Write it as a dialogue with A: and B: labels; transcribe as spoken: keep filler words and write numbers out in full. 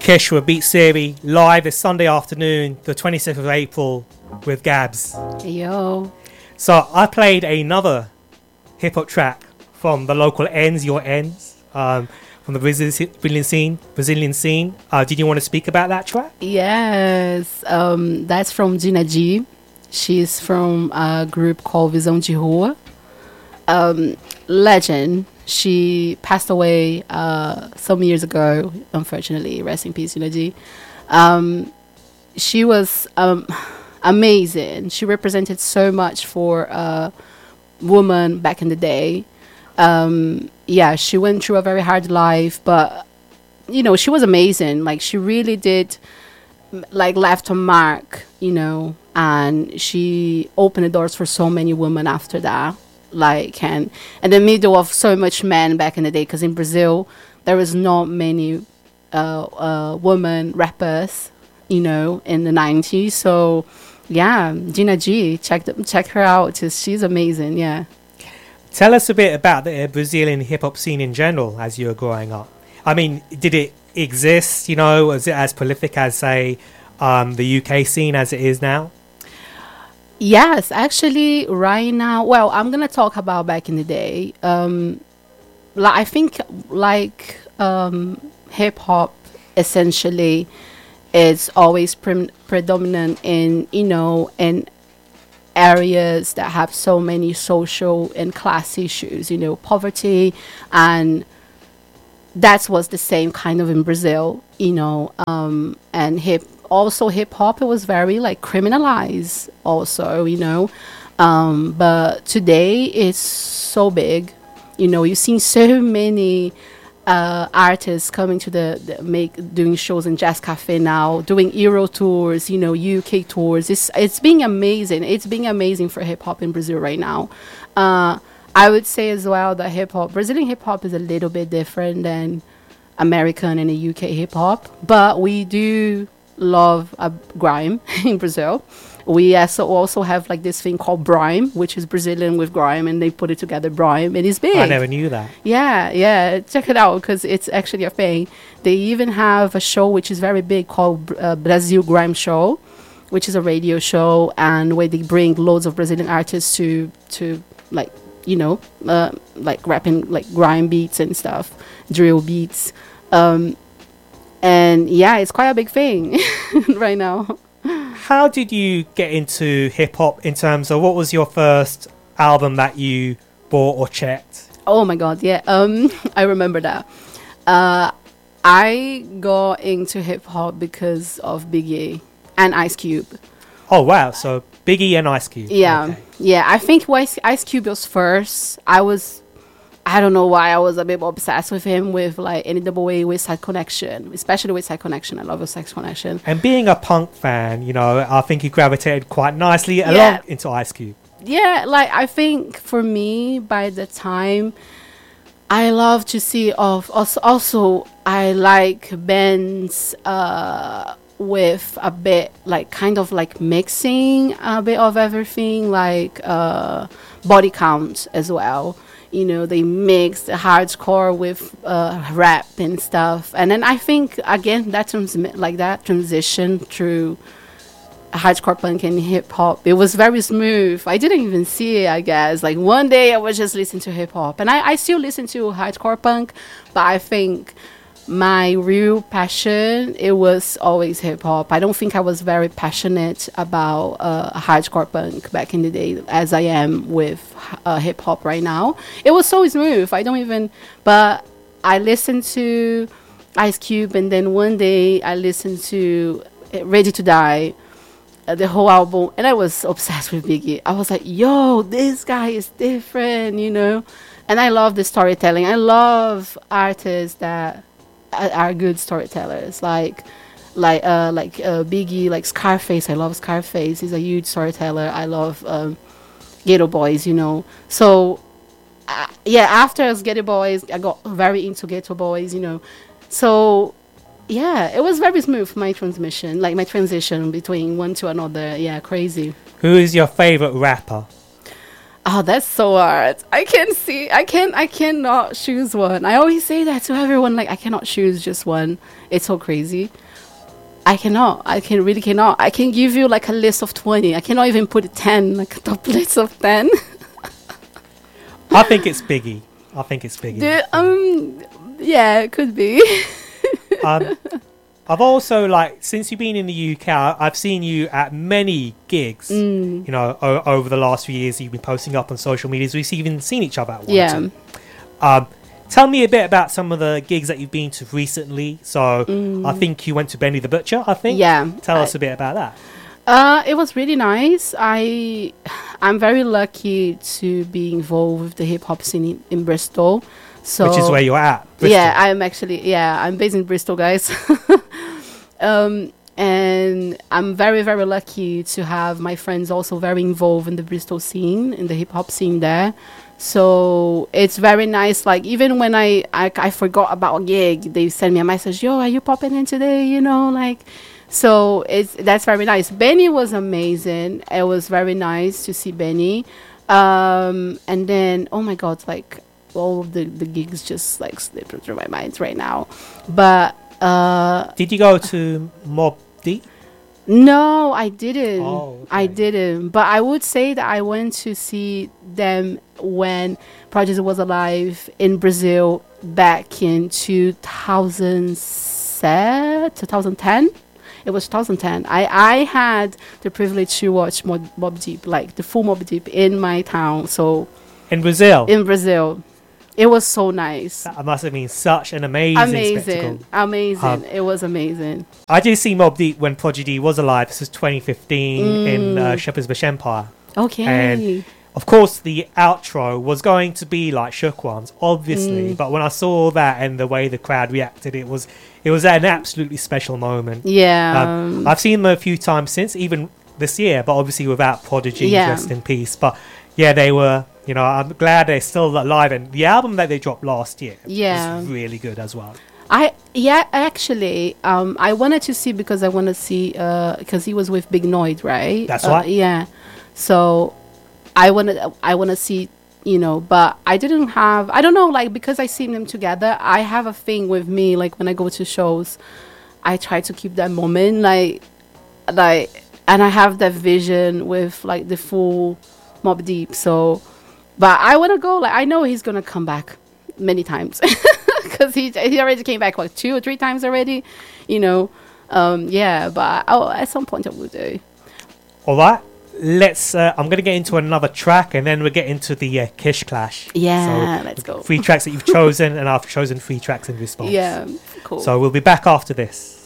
A: Orchestra Beat Series live this Sunday afternoon, the twenty-sixth of April, with Gabs.
B: Yo.
A: So I played another hip hop track from the local ends, your ends, um, from the Brazilian scene. Brazilian scene. Uh, did you want to speak about that track?
B: Yes, um, that's from Gina G. She's from a group called Visão de Rua. Um, legend. She passed away uh, some years ago, unfortunately. Rest in peace, Gina G. Um, she was um, amazing. She represented so much for uh, women back in the day. Um, yeah, she went through a very hard life, but, you know, she was amazing. Like, she really did, like, left a mark, you know, and she opened the doors for so many women after that. Like, and in the middle of so much men back in the day, because in Brazil there was not many uh, uh, women rappers, you know, in the nineties. So yeah, Gina G, check the, check her out. She's amazing. Yeah.
A: Tell us a bit about the Brazilian hip hop scene in general as you were growing up. I mean, did it exist? You know, was it as prolific as, say, um, the U K scene as it is now?
B: Yes, actually, right now, well, I'm going to talk about back in the day. Um, like, I think, like, um, hip-hop, essentially, is always pre- predominant in, you know, in areas that have so many social and class issues, you know, poverty, and that was the same kind of in Brazil, you know, um, and hip also hip hop, it was very like criminalized also, you know, um, but today it's so big, you know, you've seen so many uh, artists coming to the, the make doing shows in Jazz Cafe now, doing Euro tours, you know, U K tours. It's it's being amazing. It's being amazing for hip hop in Brazil right now. Uh, I would say as well that hip hop, Brazilian hip hop is a little bit different than American and the U K hip hop, but we do love uh, grime in Brazil. We also also have like this thing called Brime, which is Brazilian with grime, and they put it together, Brime, and it's big.
A: I never knew that.
B: Yeah, yeah, check it out because it's actually a thing. They even have a show which is very big called uh, Brazil Grime Show, which is a radio show, and where they bring loads of Brazilian artists to to like, you know, uh, like rapping like grime beats and stuff, drill beats. Um, And yeah, it's quite a big thing right now.
A: How did you get into hip hop in terms of what was your first album that you bought or checked?
B: Oh my God, yeah. Um, I remember that. Uh, I got into hip hop because of Biggie and Ice Cube.
A: Oh wow! So Biggie and Ice Cube.
B: Yeah,
A: okay.
B: yeah. I think Ice, Ice Cube was first. I was. I don't know why I was a bit obsessed with him, with like N W A, West Side Connection, especially West Side Connection. I love West Side Connection.
A: And being a punk fan, you know, I think he gravitated quite nicely
B: Yeah.
A: along into Ice Cube.
B: Yeah, like I think for me, by the time, I love to see of also, also I like bands uh, with a bit like kind of like mixing a bit of everything, like uh, Body Count as well. You know, they mix the hardcore with uh, rap and stuff, and then I think again that trans- like that transition through hardcore punk and hip hop, it was very smooth. I didn't even see it, I guess. Like one day I was just listening to hip hop, and I, I still listen to hardcore punk, but I think my real passion, it was always hip hop. I don't think I was very passionate about uh, hardcore punk back in the day as I am with uh, hip hop right now. It was so smooth. I don't even, but I listened to Ice Cube, and then one day I listened to Ready to Die, uh, the whole album, and I was obsessed with Biggie. I was like, yo, this guy is different, you know? And I love the storytelling. I love artists that are good storytellers, like like uh like uh Biggie, like Scarface. I love Scarface. He's a huge storyteller. I love um Ghetto Boys, you know. So uh, yeah, after Ghetto Boys, I got very into Ghetto Boys, you know. So yeah, it was very smooth, my transmission, like my transition between one to another. Yeah, crazy.
A: Who is your favorite rapper?
B: Oh, that's so hard. I can see. I can. I cannot choose one. I always say that to everyone. Like, I cannot choose just one. It's so crazy. I cannot. I can really cannot. I can give you like a list of twenty. I cannot even put a ten, like a top list of ten.
A: I think it's Biggie. I think it's Biggie.
B: The, um, yeah, it could be.
A: um, I've also, like, since you've been in the U K, I- I've seen you at many gigs.
B: Mm.
A: You know, o- over the last few years, you've been posting up on social medias. We've even seen each other at one.
B: Yeah.
A: Too. Um, tell me a bit about some of the gigs that you've been to recently. So,
B: Mm.
A: I think you went to Benny the Butcher. I think.
B: Yeah.
A: Tell
B: I-
A: us a bit about that.
B: Uh, it was really nice. I, I'm very lucky to be involved with the hip hop scene in, in Bristol. So
A: Which is where you're at. Bristol.
B: yeah, I'm actually yeah, I'm based in Bristol, guys. um, and I'm very very lucky to have my friends also very involved in the Bristol scene, in the hip hop scene there. So it's very nice. Like even when I, I I forgot about a gig, they send me a message. Yo, are you popping in today? You know, like. So it's that's very nice. Benny was amazing. It was very nice to see Benny. Um, and then oh my god, like all of the, the gigs just like slipped through my mind right now. But uh,
A: Did you go to Mob Deep?
B: no, I didn't.
A: Oh,
B: I
A: okay.
B: didn't. But I would say that I went to see them when Prodigy was alive in Brazil back in two thousand seven, twenty ten. It was twenty ten. I, I had the privilege to watch Mob, Mob Deep, like the full Mob Deep in my town. So
A: In Brazil?
B: in Brazil, it was so nice.
A: That must have been such an amazing,
B: Amazing,
A: spectacle.
B: amazing.
A: Um,
B: it was amazing.
A: I did see Mob Deep when Prodigy was alive. This was twenty fifteen in uh,
B: Mm.
A: Shepherd's Bush Empire.
B: Okay.
A: and- Of course, the outro was going to be like Shook Ones, obviously.
B: Mm.
A: But when I saw that and the way the crowd reacted, it was it was an absolutely special moment.
B: yeah.
A: Um, I've seen them a few times since, even this year, but obviously without Prodigy,
B: Yeah.
A: rest in peace. But yeah, they were, you know, I'm glad they're still alive. And the album that they dropped last year
B: Yeah.
A: was really good as well.
B: I yeah actually um I wanted to see because I want to see uh because he was with Big Noid, right?
A: That's
B: Uh,
A: right.
B: Yeah. So I wanted I want to see, you know, but I didn't have I don't know, like because I seen them together, I have a thing with me, like when I go to shows, I try to keep that moment, like like and I have that vision with like the full Mob Deep. So but I want to go, like I know he's gonna come back many times because he he already came back like two or three times already, you know. Um, yeah, but oh, at some point I will do.
A: All right. Let's. Uh, I'm going to get into another track, and then we'll get into the uh, Kish Clash.
B: Yeah, let's go.
A: Three tracks that you've chosen, and I've chosen three tracks in response.
B: Yeah, cool.
A: So we'll be back after this.